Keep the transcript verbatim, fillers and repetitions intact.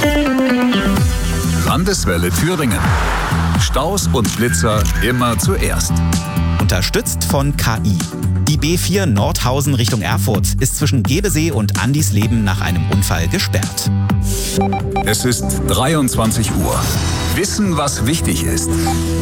Landeswelle Thüringen. Staus und Blitzer immer zuerst. Unterstützt von K I. Die B vier Nordhausen Richtung Erfurt ist zwischen Gebesee und Andisleben nach einem Unfall gesperrt. Es ist dreiundzwanzig Uhr. Wissen, was wichtig ist.